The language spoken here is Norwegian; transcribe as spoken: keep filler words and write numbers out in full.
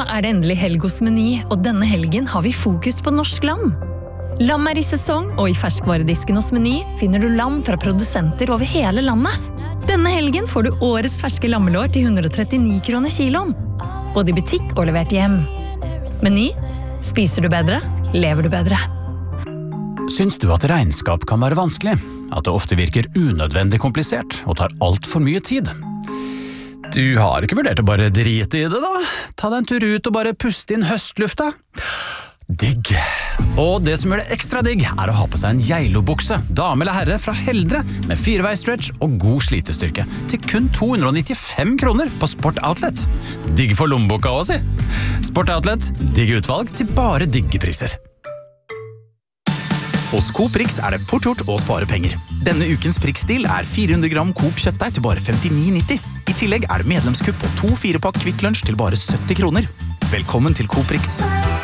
er det endelig helg hos Meny, og denne helgen har vi fokus på norsk lam. Lam er i sesong, og i ferskvaredisken hos Meny finner du lam fra produsenter over hele landet. Denne helgen får du årets ferske lammelår til hundre og trettini kroner kiloen. Både i butikk og levert hjem. Meny. Spiser du bedre, lever du bedre. Syns du at regnskap kan være vanskelig? At det ofte virker unødvendig komplisert og tar alt for mye tid? Du har ikke vurdert å bare drite i det da? Ta deg en tur ut og bare puste inn høstlufta. Digg. Og det som gjør det ekstra digg er å ha på seg en Geilo-bukse, dame eller herre fra Heldre, med fireveisstretch og god slitestyrke, til kun to hundre og nittifem kroner på Sport Outlet. Digg for lommeboka også, si. Sport Outlet, digg utvalg til bare digge priser. Hos Coop Rix er det fort gjort å spare penger. Denne ukens Prix-stil er fire hundre gram Coop kjøttdeig til bare femtini nitti. I tillegg er det medlemskupp og to fire pakk Kvikk Lunsj til bare sytti kroner. Velkommen til Coop Rix.